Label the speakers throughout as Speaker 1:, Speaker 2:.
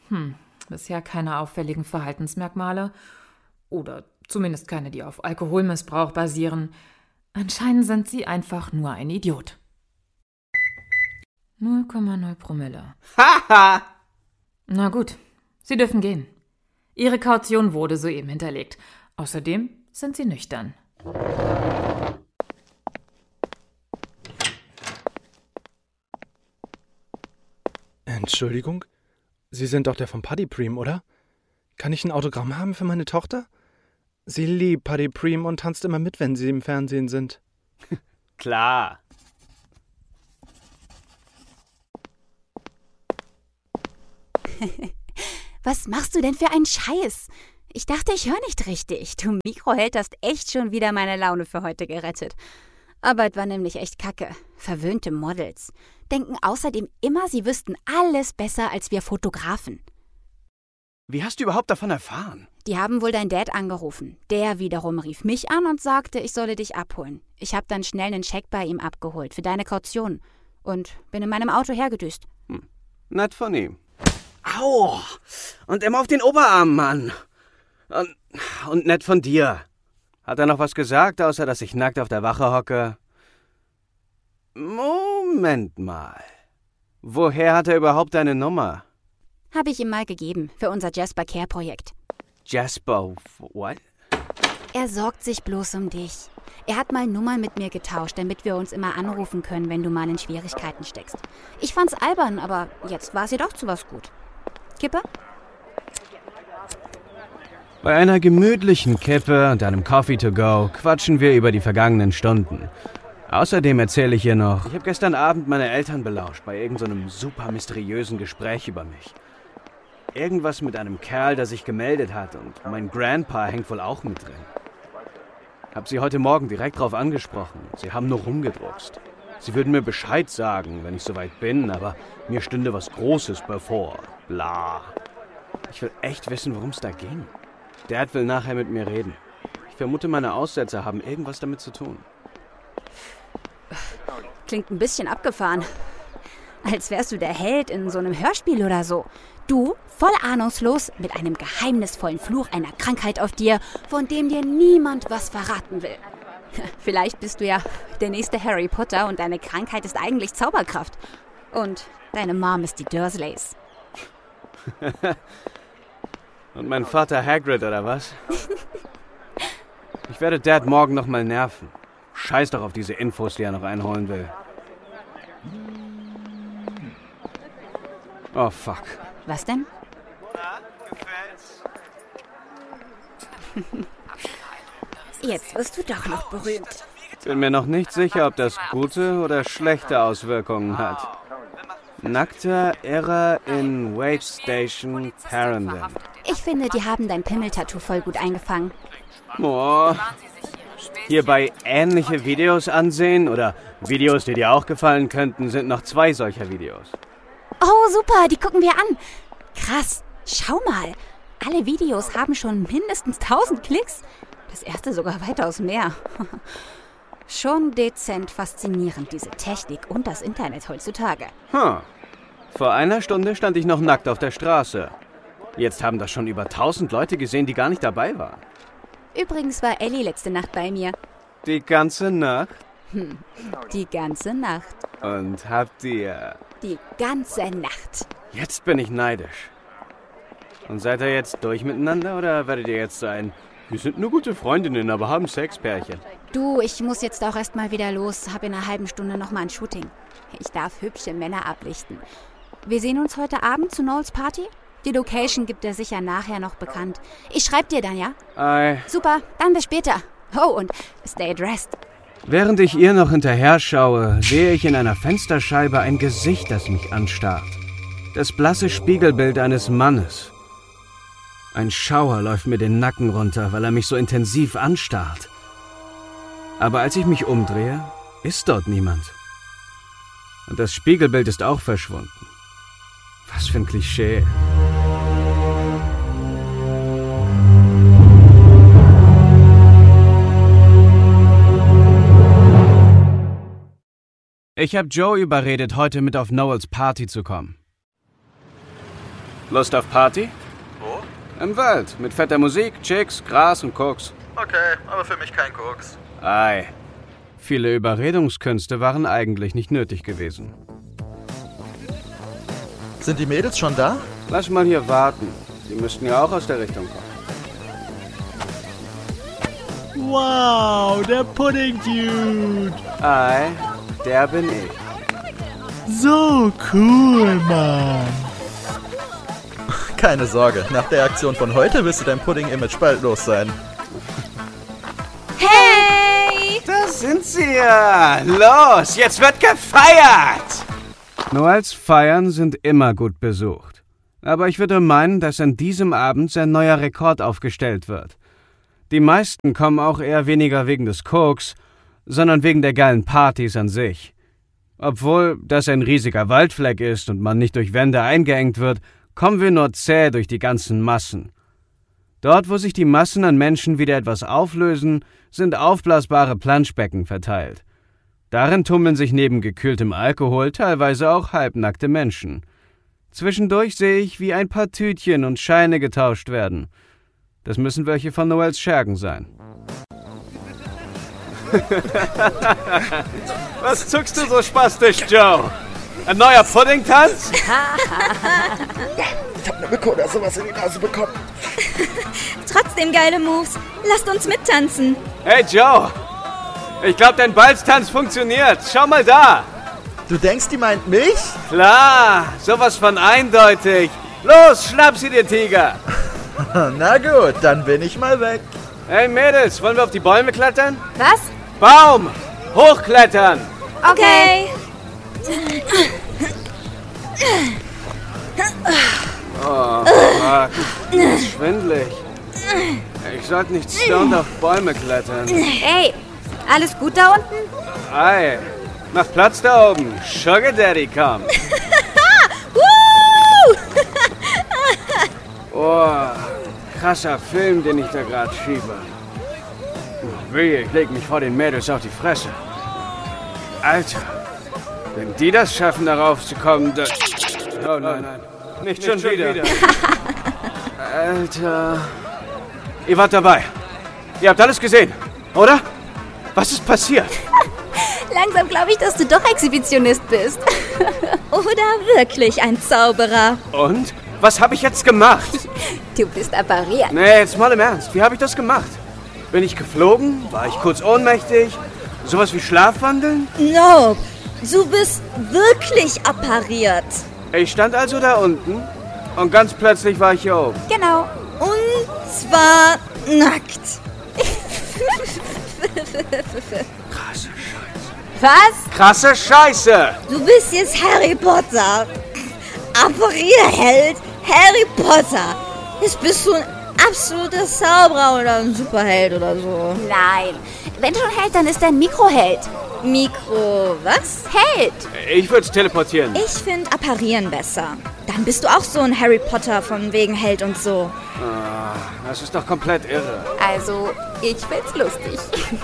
Speaker 1: Bisher keine auffälligen Verhaltensmerkmale. Oder zumindest keine, die auf Alkoholmissbrauch basieren. Anscheinend sind sie einfach nur ein Idiot. 0,0 Promille.
Speaker 2: Haha!
Speaker 1: Na gut, Sie dürfen gehen. Ihre Kaution wurde soeben hinterlegt. Außerdem sind Sie nüchtern.
Speaker 3: Entschuldigung? Sie sind doch der von Paddy Preem, oder? Kann ich ein Autogramm haben für meine Tochter? Sie liebt Paddy Preem und tanzt immer mit, wenn Sie im Fernsehen sind.
Speaker 2: Klar.
Speaker 4: Was machst du denn für einen Scheiß? Ich dachte, ich höre nicht richtig. Du Mikroheld hast echt schon wieder meine Laune für heute gerettet. Arbeit war nämlich echt kacke. Verwöhnte Models. Denken außerdem immer, sie wüssten alles besser als wir Fotografen.
Speaker 2: Wie hast du überhaupt davon erfahren?
Speaker 4: Die haben wohl dein Dad angerufen. Der wiederum rief mich an und sagte, ich solle dich abholen. Ich habe dann schnell einen Scheck bei ihm abgeholt für deine Kaution und bin in meinem Auto hergedüst.
Speaker 2: Nett von ihm. Au! Und immer auf den Oberarm, Mann. Und nett von dir. Hat er noch was gesagt, außer dass ich nackt auf der Wache hocke? Moment mal. Woher hat er überhaupt deine Nummer?
Speaker 4: Habe ich ihm mal gegeben für unser Jasper Care Projekt.
Speaker 2: Jasper, what?
Speaker 4: Er sorgt sich bloß um dich. Er hat mal Nummern mit mir getauscht, damit wir uns immer anrufen können, wenn du mal in Schwierigkeiten steckst. Ich fand's albern, aber jetzt war sie doch zu was gut. Kippe?
Speaker 2: Bei einer gemütlichen Kippe und einem Coffee to go quatschen wir über die vergangenen Stunden. Außerdem erzähle ich ihr noch, ich habe gestern Abend meine Eltern belauscht bei irgendeinem super mysteriösen Gespräch über mich. Irgendwas mit einem Kerl, der sich gemeldet hat und mein Grandpa hängt wohl auch mit drin. Hab sie heute Morgen direkt drauf angesprochen. Sie haben nur rumgedruckst. Sie würden mir Bescheid sagen, wenn ich soweit bin, aber mir stünde was Großes bevor. Bla. Ich will echt wissen, worum es da ging. Dad will nachher mit mir reden. Ich vermute, meine Aussätze haben irgendwas damit zu tun.
Speaker 4: Klingt ein bisschen abgefahren. Als wärst du der Held in so einem Hörspiel oder so. Du, voll ahnungslos, mit einem geheimnisvollen Fluch einer Krankheit auf dir, von dem dir niemand was verraten will. Vielleicht bist du ja der nächste Harry Potter und deine Krankheit ist eigentlich Zauberkraft. Und deine Mom ist die Dursleys.
Speaker 2: Und mein Vater Hagrid, oder was? Ich werde Dad morgen noch mal nerven. Scheiß doch auf diese Infos, die er noch einholen will. Oh, fuck.
Speaker 4: Was denn? Jetzt wirst du doch noch berühmt.
Speaker 2: Bin mir noch nicht sicher, ob das gute oder schlechte Auswirkungen hat. Nackter Irrer in Wage Station, Parendon.
Speaker 4: Ich finde, die haben dein Pimmeltattoo voll gut eingefangen.
Speaker 2: Oh. Hierbei ähnliche Videos ansehen oder Videos, die dir auch gefallen könnten, sind noch 2 solcher Videos.
Speaker 4: Oh, super, die gucken wir an. Krass, schau mal. Alle Videos haben schon mindestens 1000 Klicks. Das erste sogar weitaus mehr. Schon dezent faszinierend, diese Technik und das Internet heutzutage.
Speaker 2: Vor einer Stunde stand ich noch nackt auf der Straße. Jetzt haben das schon über 1000 Leute gesehen, die gar nicht dabei waren.
Speaker 4: Übrigens war Ellie letzte Nacht bei mir.
Speaker 2: Die ganze Nacht?
Speaker 4: Die ganze Nacht.
Speaker 2: Und habt ihr...
Speaker 4: Die ganze Nacht.
Speaker 2: Jetzt bin ich neidisch. Und seid ihr jetzt durch miteinander oder werdet ihr jetzt sein? Wir sind nur gute Freundinnen, aber haben Sexpärchen.
Speaker 4: Du, ich muss jetzt auch erst mal wieder los. Hab in einer halben Stunde noch mal ein Shooting. Ich darf hübsche Männer ablichten. Wir sehen uns heute Abend zu Noels Party? Die Location gibt er sicher nachher noch bekannt. Ich schreib dir dann, ja?
Speaker 2: Ei.
Speaker 4: Super, dann bis später. Oh, und stay dressed.
Speaker 2: Während ich ihr noch hinterher schaue, sehe ich in einer Fensterscheibe ein Gesicht, das mich anstarrt. Das blasse Spiegelbild eines Mannes. Ein Schauer läuft mir den Nacken runter, weil er mich so intensiv anstarrt. Aber als ich mich umdrehe, ist dort niemand. Und das Spiegelbild ist auch verschwunden. Was für ein Klischee. Ich habe Joe überredet, heute mit auf Noels Party zu kommen. Lust auf Party?
Speaker 5: Wo?
Speaker 2: Im Wald, mit fetter Musik, Chicks, Gras und Koks.
Speaker 5: Okay, aber für mich kein Koks.
Speaker 2: Ei. Viele Überredungskünste waren eigentlich nicht nötig gewesen.
Speaker 5: Sind die Mädels schon da?
Speaker 2: Lass mal hier warten. Die müssten ja auch aus der Richtung kommen.
Speaker 6: Wow, der Pudding-Dude.
Speaker 2: Ei, der bin ich.
Speaker 6: So cool, Mann.
Speaker 5: Keine Sorge, nach der Aktion von heute wirst du dein Pudding-Image bald los sein.
Speaker 4: Hey!
Speaker 2: Da sind sie ja. Los, jetzt wird gefeiert. Noels Feiern sind immer gut besucht. Aber ich würde meinen, dass an diesem Abend sein neuer Rekord aufgestellt wird. Die meisten kommen auch eher weniger wegen des Koks, sondern wegen der geilen Partys an sich. Obwohl das ein riesiger Waldfleck ist und man nicht durch Wände eingeengt wird, kommen wir nur zäh durch die ganzen Massen. Dort, wo sich die Massen an Menschen wieder etwas auflösen, sind aufblasbare Planschbecken verteilt. Darin tummeln sich neben gekühltem Alkohol teilweise auch halbnackte Menschen. Zwischendurch sehe ich, wie ein paar Tütchen und Scheine getauscht werden. Das müssen welche von Noels Schergen sein. Was zuckst du so spastisch, Joe? Ein neuer Pudding-Tanz?
Speaker 5: Ich hab eine Mücke oder sowas in die Nase bekommen.
Speaker 7: Trotzdem geile Moves. Lasst uns mittanzen.
Speaker 2: Hey, Joe! Ich glaube, dein Balztanz funktioniert. Schau mal da!
Speaker 5: Du denkst, die meint mich?
Speaker 2: Klar, sowas von eindeutig. Los, schnapp sie dir, Tiger!
Speaker 5: Na gut, dann bin ich mal weg.
Speaker 2: Hey, Mädels, wollen wir auf die Bäume klettern?
Speaker 4: Was?
Speaker 2: Baum! Hochklettern!
Speaker 7: Okay.
Speaker 2: Oh, fuck. Das ist schwindelig. Ich sollte nicht stoned auf Bäume klettern.
Speaker 4: Ey, alles gut da unten?
Speaker 2: Ei, mach Platz da oben. Sugar Daddy kommt. Oh, krasser Film, den ich da gerade schiebe. Wehe, ich leg mich vor den Mädels auf die Fresse. Alter, wenn die das schaffen, darauf zu kommen, dann... Oh nein, nicht schon wieder. Alter... Ihr wart dabei. Ihr habt alles gesehen, oder? Was ist passiert?
Speaker 7: Langsam glaube ich, dass du doch Exhibitionist bist. Oder wirklich ein Zauberer.
Speaker 2: Und? Was habe ich jetzt gemacht?
Speaker 4: Du bist appariert.
Speaker 2: Nee, jetzt mal im Ernst. Wie habe ich das gemacht? Bin ich geflogen? War ich kurz ohnmächtig? Sowas wie Schlafwandeln?
Speaker 7: No, du bist wirklich appariert.
Speaker 2: Ich stand also da unten und ganz plötzlich war ich hier oben.
Speaker 4: Genau.
Speaker 7: Und zwar nackt.
Speaker 2: Krasse Scheiße.
Speaker 4: Was?
Speaker 2: Krasse Scheiße!
Speaker 7: Du bist jetzt Harry Potter. Apparierheld Harry Potter. Jetzt bist du ein absoluter Zauberer oder ein Superheld oder so.
Speaker 4: Nein. Wenn schon Held, dann ist er ein Mikroheld.
Speaker 7: Mikro, was?
Speaker 4: Held.
Speaker 2: Ich würde es teleportieren.
Speaker 7: Ich finde Apparieren besser. Dann bist du auch so ein Harry Potter von wegen Held und so.
Speaker 2: Ah, das ist doch komplett irre.
Speaker 4: Also, ich find's lustig.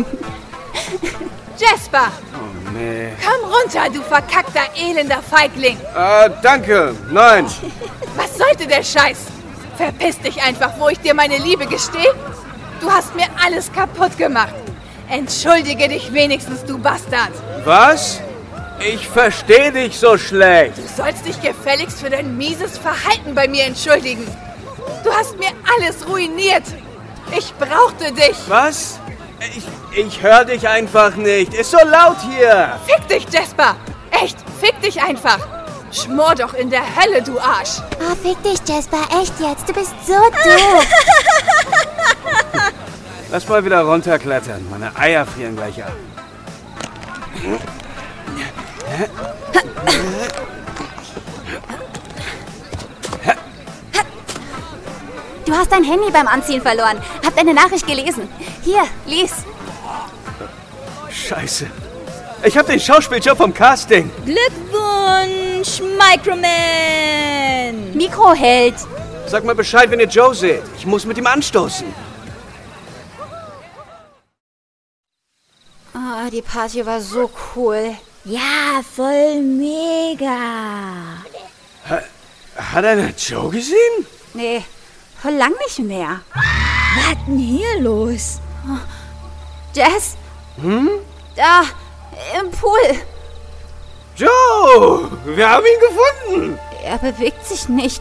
Speaker 8: Jasper,
Speaker 2: Oh, nee.
Speaker 8: komm runter, du verkackter, elender Feigling.
Speaker 2: Danke. Nein.
Speaker 8: Was sollte der Scheiß? Verpiss dich einfach, wo ich dir meine Liebe gestehe. Du hast mir alles kaputt gemacht. Entschuldige dich wenigstens, du Bastard.
Speaker 2: Was? Ich verstehe dich so schlecht.
Speaker 8: Du sollst dich gefälligst für dein mieses Verhalten bei mir entschuldigen. Du hast mir alles ruiniert. Ich brauchte dich.
Speaker 2: Was? Ich höre dich einfach nicht. Ist so laut hier.
Speaker 8: Fick dich, Jasper. Echt, fick dich einfach. Schmor doch in der Hölle, du Arsch.
Speaker 4: Oh, fick dich, Jasper. Echt jetzt. Du bist so doof.
Speaker 2: Lass mal wieder runterklettern. Meine Eier frieren gleich ab.
Speaker 4: Du hast dein Handy beim Anziehen verloren. Hab deine Nachricht gelesen. Hier, lies.
Speaker 2: Scheiße. Ich habe den Schauspieljob vom Casting.
Speaker 7: Glückwunsch, Microman!
Speaker 4: Mikroheld.
Speaker 2: Sag mal Bescheid, wenn ihr Joe seht. Ich muss mit ihm anstoßen.
Speaker 4: Oh, die Party war so cool.
Speaker 7: Ja, voll mega.
Speaker 2: Hat einer Joe gesehen?
Speaker 4: Nee, voll lang nicht mehr.
Speaker 7: Was ist denn hier los?
Speaker 4: Jess? Da, im Pool.
Speaker 2: Joe, wir haben ihn gefunden.
Speaker 4: Er bewegt sich nicht.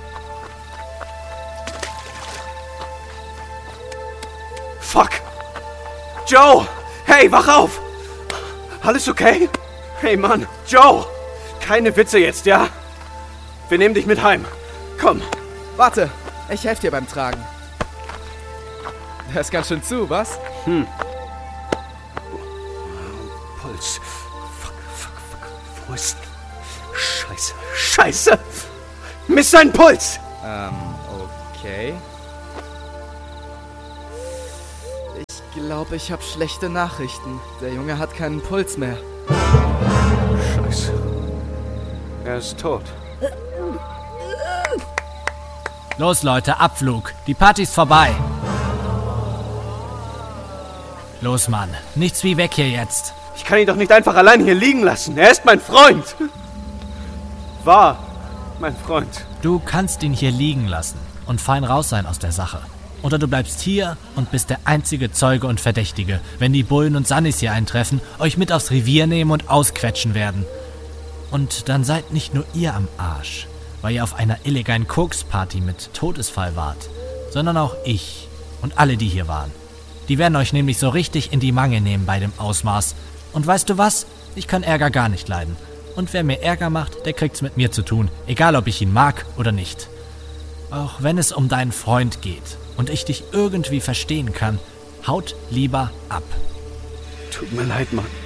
Speaker 2: Fuck. Joe, hey, wach auf. Alles okay? Hey, Mann, Joe. Keine Witze jetzt, ja? Wir nehmen dich mit heim. Komm.
Speaker 9: Warte, ich helfe dir beim Tragen. Der ist ganz schön zu, was?
Speaker 2: Puls. Fuck. Wo ist... Scheiße. Miss seinen Puls.
Speaker 9: Okay. Ich glaube, ich habe schlechte Nachrichten. Der Junge hat keinen Puls mehr.
Speaker 2: Scheiße. Er ist tot.
Speaker 10: Los, Leute, Abflug. Die Party ist vorbei. Los, Mann. Nichts wie weg hier jetzt.
Speaker 2: Ich kann ihn doch nicht einfach allein hier liegen lassen. Er ist mein Freund. War mein Freund.
Speaker 10: Du kannst ihn hier liegen lassen und fein raus sein aus der Sache. Oder du bleibst hier und bist der einzige Zeuge und Verdächtige, wenn die Bullen und Sunnis hier eintreffen, euch mit aufs Revier nehmen und ausquetschen werden. Und dann seid nicht nur ihr am Arsch, weil ihr auf einer illegalen Koksparty mit Todesfall wart, sondern auch ich und alle, die hier waren. Die werden euch nämlich so richtig in die Mangel nehmen bei dem Ausmaß. Und weißt du was? Ich kann Ärger gar nicht leiden. Und wer mir Ärger macht, der kriegt's mit mir zu tun, egal ob ich ihn mag oder nicht. Auch wenn es um deinen Freund geht und ich dich irgendwie verstehen kann, haut lieber ab.
Speaker 2: Tut mir leid, Mann.